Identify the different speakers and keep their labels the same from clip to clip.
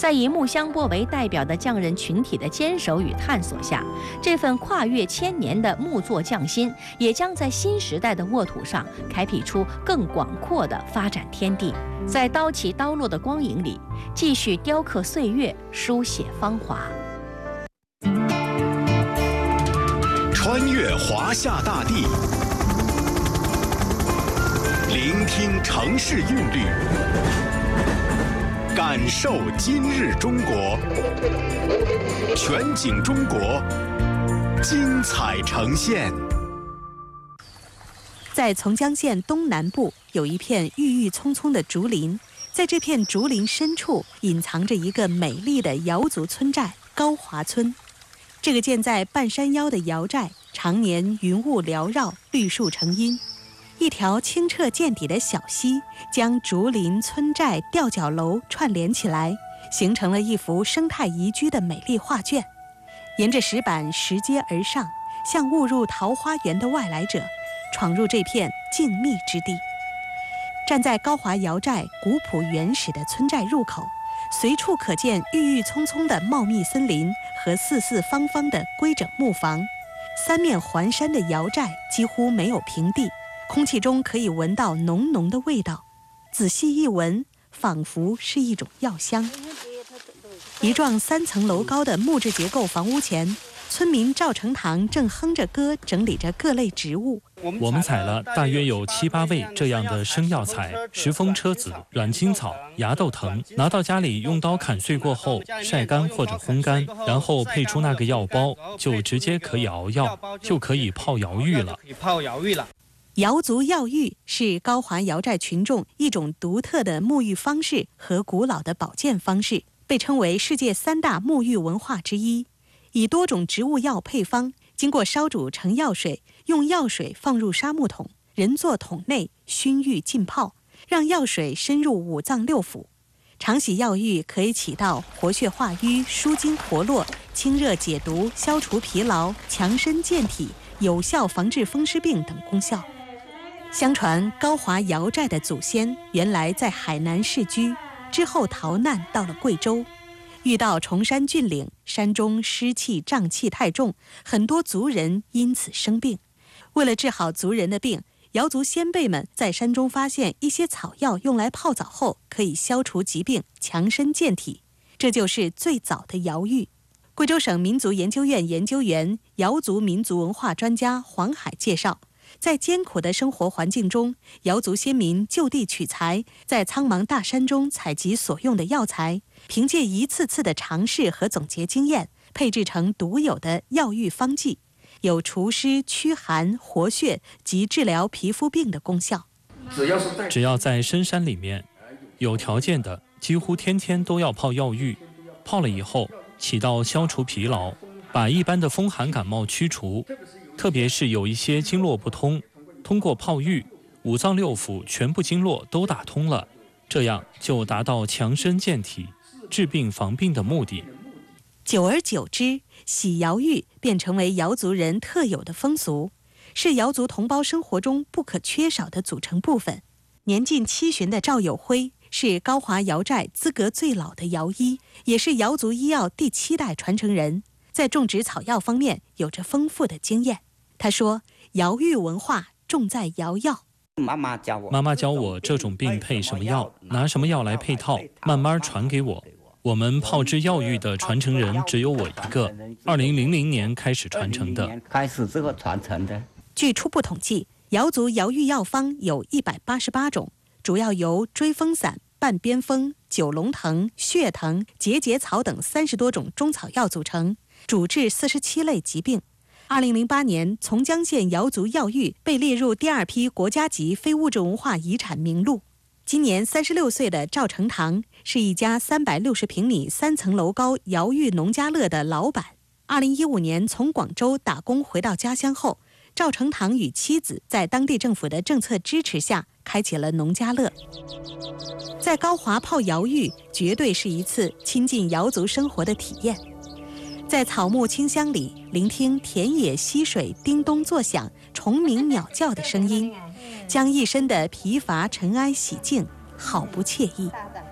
Speaker 1: 在以木香波为代表的匠人群体的坚守与探索下，这份跨越千年的木作匠心，也将在新时代的沃土上开辟出更广阔的发展天地。在刀起刀落的光影里，继续雕刻岁月，书写芳华。
Speaker 2: 穿越华夏大地，聆听城市韵律，感受今日中国。全景中国，精彩呈现。
Speaker 3: 在从江县东南部有一片郁郁葱葱的竹林，在这片竹林深处隐藏着一个美丽的瑶族村寨高华村。这个建在半山腰的瑶寨，常年云雾缭绕，绿树成荫。一条清澈见底的小溪将竹林、村寨、吊脚楼串联起来，形成了一幅生态宜居的美丽画卷。沿着石板拾阶而上，像误入桃花源的外来者，闯入这片静谧之地。站在高华瑶寨古朴原始的村寨入口，随处可见郁郁葱葱的茂密森林和四四方方的规整木房。三面环山的瑶寨几乎没有平地，空气中可以闻到浓浓的味道，仔细一闻，仿佛是一种药香。一幢3层楼高的木质结构房屋前，村民赵成堂正哼着歌整理着各类植物。
Speaker 4: 我们采了大约有7、8味这样的生药材，石风车子、软青草、芽豆藤，拿到家里用刀砍碎过后晒干或者烘干，然后配出那个药包，就直接可以熬药，就可以泡瑶浴了。
Speaker 3: 瑶族药浴是高华瑶寨群众一种独特的沐浴方式和古老的保健方式，被称为世界3大沐浴文化之一。以多种植物药配方，经过烧煮成药水，用药水放入沙木桶，人坐桶内熏浴浸泡，让药水深入5脏6腑。常洗药浴可以起到活血化瘀、舒筋活络、清热解毒、消除疲劳、强身健体、有效防治风湿病等功效。相传高华瑶寨的祖先原来在海南世居，之后逃难到了贵州，遇到崇山峻岭，山中湿气瘴气太重，很多族人因此生病。为了治好族人的病，瑶族先辈们在山中发现一些草药，用来泡澡后可以消除疾病、强身健体，这就是最早的瑶浴。贵州省民族研究院研究员、瑶族民族文化专家黄海介绍，在艰苦的生活环境中，瑶族先民就地取材，在苍茫大山中采集所用的药材，凭借一次次的尝试和总结经验，配制成独有的药浴方剂，有除湿、驱寒、活血及治疗皮肤病的功效。
Speaker 4: 只要在深山里面，有条件的几乎天天都要泡药浴，泡了以后起到消除疲劳，把一般的风寒感冒驱除。特别是有一些经络不通，通过泡浴，5脏6腑全部经络都打通了，这样就达到强身健体、治病防病的目的。
Speaker 3: 久而久之，洗瑶浴便成为瑶族人特有的风俗，是瑶族同胞生活中不可缺少的组成部分。年近70的赵有辉是高华瑶寨资格最老的瑶医，也是瑶族医药第7代传承人，在种植草药方面有着丰富的经验。他说，瑶浴文化重在瑶药。
Speaker 4: 妈妈教我这种病配什么药，拿什么药来配套，慢慢传给我。我们泡制药浴的传承人只有我一个，2000年开始传承的。
Speaker 3: 据初步统计，瑶族瑶浴药方有188种，主要由追风散、半边风、九龙藤、血藤、结节草等30多种中草药组成，主治47类疾病。2008年，从江县瑶族药浴被列入第2批国家级非物质文化遗产名录。今年36岁的赵成堂是一家360平米3层楼高瑶浴农家乐的老板。2015年从广州打工回到家乡后，赵成堂与妻子在当地政府的政策支持下开启了农家乐。在高华泡瑶浴绝对是一次亲近瑶族生活的体验。在草木清香里，聆听田野溪水叮咚作响、虫鸣鸟叫的声音，将一身的疲乏尘埃洗净，好不惬意。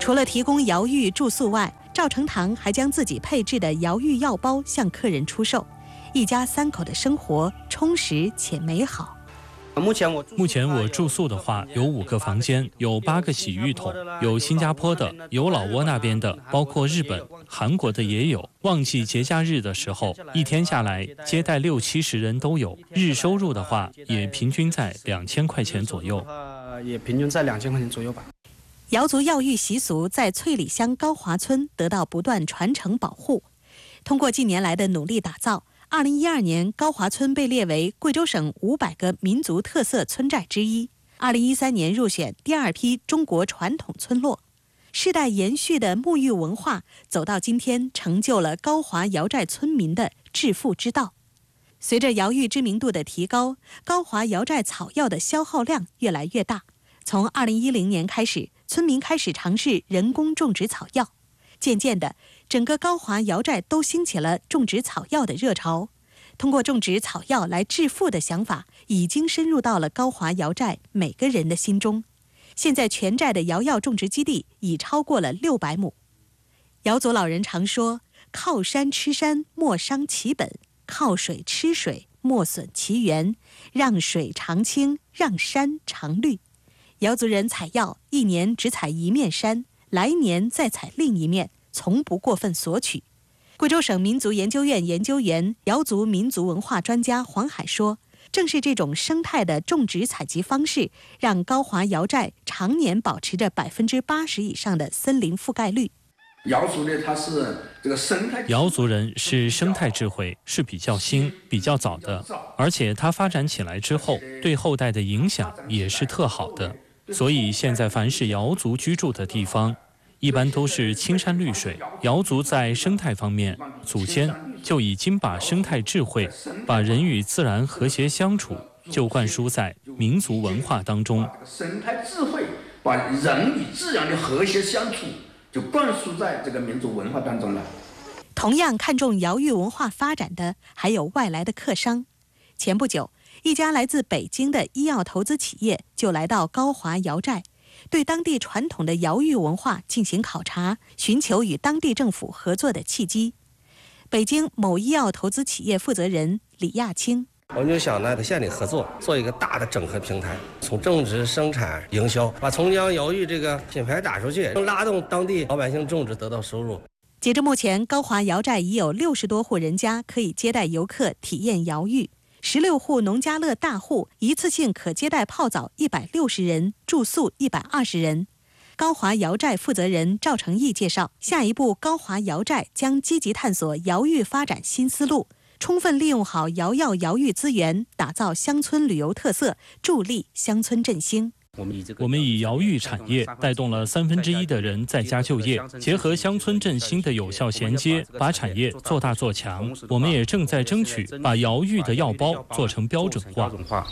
Speaker 3: 除了提供瑶玉住宿外，赵成堂还将自己配制的瑶玉药包向客人出售，一家3口的生活充实且美好。
Speaker 4: 目前我住宿的话，有5个房间，有8个洗浴桶，有新加坡的，有老挝那边的，包括日本、韩国的也有。旺季节假日的时候，一天下来接待60、70人都有。日收入的话，也平均在2000块钱左右。
Speaker 5: 也平均在2000块钱左右吧。
Speaker 3: 瑶族药浴习俗在翠里乡高华村得到不断传承保护。通过近年来的努力打造，2012年高华村被列为贵州省500个民族特色村寨之一，2013年入选第2批中国传统村落。世代延续的沐浴文化走到今天，成就了高华瑶寨村民的致富之道。随着瑶浴知名度的提高，高华瑶寨草药的消耗量越来越大。从2010年开始，村民开始尝试人工种植草药，渐渐的，整个高华瑶寨都兴起了种植草药的热潮。通过种植草药来致富的想法，已经深入到了高华瑶寨每个人的心中。现在全寨的瑶药种植基地已超过了600亩。瑶族老人常说：“靠山吃山，莫伤其本；靠水吃水，莫损其源。让水常清，让山常绿。”瑶族人采药1年只采1面山，来年再采另一面，从不过分索取。贵州省民族研究院研究员、瑶族民族文化专家黄海说：“正是这种生态的种植采集方式，让高华瑶寨常年保持着80%以上的森林覆盖率。”
Speaker 6: 瑶族呢，它是这个生态。
Speaker 4: 瑶族人是生态智慧是比较新、比较早的，而且它发展起来之后，对后代的影响也是特好的。所以现在凡是瑶族居住的地方，一般都是青山绿水。瑶族在生态方面，祖先就已经把生态智慧、把人与自然和谐相处，就灌输在民族文化当中。
Speaker 6: 生态智慧把人与自然的和谐相处，就灌输在这个民族文化当中了。
Speaker 3: 同样看重瑶浴文化发展的，还有外来的客商。前不久，一家来自北京的医药投资企业就来到高华瑶寨，对当地传统的瑶浴文化进行考察，寻求与当地政府合作的契机。北京某医药投资企业负责人李亚青：“
Speaker 7: 我们就想呢，和县里合作，做一个大的整合平台，从种植、生产、营销，把从江瑶浴这个品牌打出去，拉动当地老百姓种植得到收入。”
Speaker 3: 截至目前，高华瑶寨已有60多户人家可以接待游客体验瑶浴。16户农家乐大户一次性可接待泡澡160人，住宿120人。高华瑶寨负责人赵成义介绍，下一步高华瑶寨将积极探索瑶浴发展新思路，充分利用好瑶药瑶浴资源，打造乡村旅游特色，助力乡村振兴。
Speaker 4: 我们以瑶浴产业带动了1/3的人在家就业，结合乡村振兴的有效衔接，把产业做大做强。我们也正在争取把瑶浴的药包做成标准化。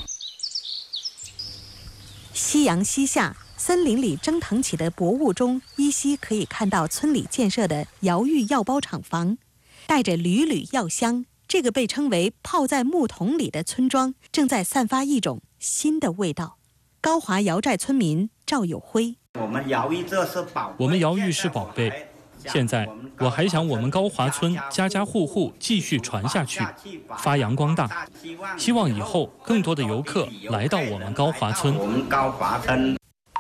Speaker 3: 夕阳西下，森林里蒸腾起的薄雾中，依稀可以看到村里建设的瑶浴药包厂房，带着缕缕药香。这个被称为泡在木桶里的村庄，正在散发一种新的味道。高华瑶寨村民赵有辉：“
Speaker 8: 我们瑶浴这是宝贝，
Speaker 4: 我们瑶浴是宝贝。现在我还想我们高华村家家户户继续传下去，发扬光大。希望以后更多的游客来到我们高华村。”
Speaker 8: 我们高华村。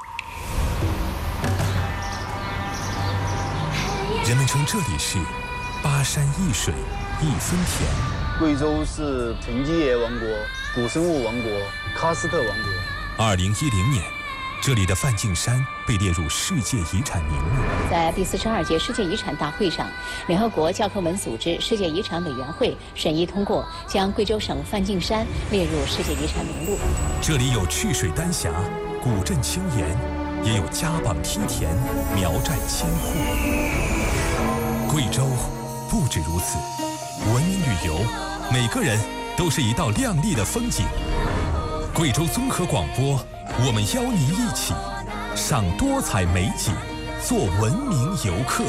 Speaker 2: 人们称这里是巴山一水一分田。
Speaker 9: 贵州是沉积岩王国、古生物王国、喀斯特王国。
Speaker 2: 2010年，这里的梵净山被列入世界遗产名录。
Speaker 10: 在第42届世界遗产大会上，联合国教科文组织世界遗产委员会审议通过，将贵州省梵净山列入世界遗产名录。
Speaker 2: 这里有曲水丹霞、古镇青岩，也有家榜梯田、苗寨千户。贵州不止如此，文明旅游，每个人都是一道亮丽的风景。贵州综合广播，我们邀您一起赏多彩美景，做文明游客。